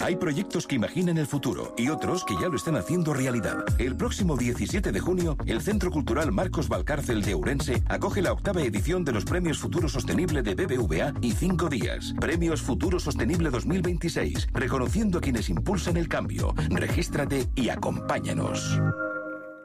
Hay proyectos que imaginan el futuro y otros que ya lo están haciendo realidad. El próximo 17 de junio, el Centro Cultural Marcos Valcárcel de Ourense acoge la 8ª edición de los Premios Futuro Sostenible de BBVA y 5 días. Premios Futuro Sostenible 2026, reconociendo a quienes impulsan el cambio. Regístrate y acompáñanos.